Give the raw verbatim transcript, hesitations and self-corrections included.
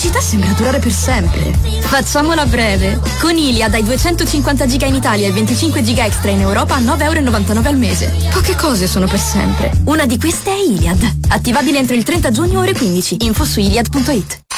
Città sembra durare per sempre. Facciamola breve. Con Iliad hai duecentocinquanta giga in Italia e venticinque giga extra in Europa a nove virgola novantanove euro al mese. Poche cose sono per sempre. Una di queste è Iliad. Attivabile entro il trenta giugno ore quindici. Info su iliad punto it.